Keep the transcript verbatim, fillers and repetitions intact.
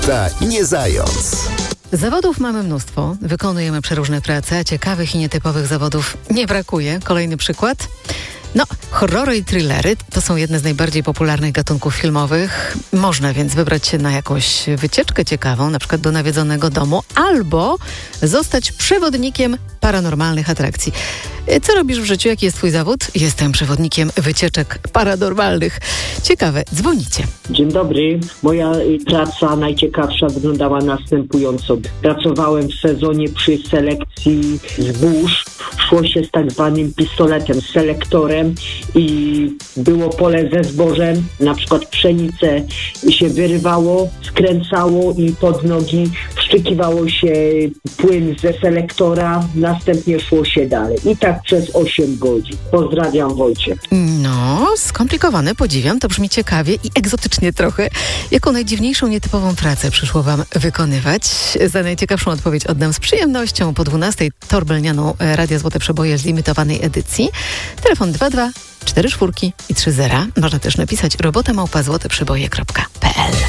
Ta nie zając. Zawodów mamy mnóstwo, wykonujemy przeróżne prace, a ciekawych i nietypowych zawodów nie brakuje. Kolejny przykład. No, horrory i thrillery to są jedne z najbardziej popularnych gatunków filmowych. Można więc wybrać się na jakąś wycieczkę ciekawą, na przykład do nawiedzonego domu, albo zostać przewodnikiem paranormalnych atrakcji. Co robisz w życiu? Jaki jest twój zawód? Jestem przewodnikiem wycieczek paranormalnych. Ciekawe, dzwonicie. Dzień dobry. Moja praca najciekawsza wyglądała następująco. Pracowałem w sezonie przy selekcji zbóż. Szło się z tak zwanym pistoletem, selektorem i było pole ze zbożem, na przykład pszenicę się wyrywało, skręcało i pod nogi wszczykiwało się płyn ze selektora, następnie szło się dalej. I tak przez osiem godzin. Pozdrawiam, Wojciech. No, skomplikowane, podziwiam, to brzmi ciekawie i egzotycznie trochę. Jaką najdziwniejszą, nietypową pracę przyszło wam wykonywać? Za najciekawszą odpowiedź oddam z przyjemnością po dwunastej torbelnianą Radia Złote Przeboje z limitowanej edycji. Telefon dwa dwa cztery cztery i trzy zera. Można też napisać robota małpa złote przeboje kropka p l.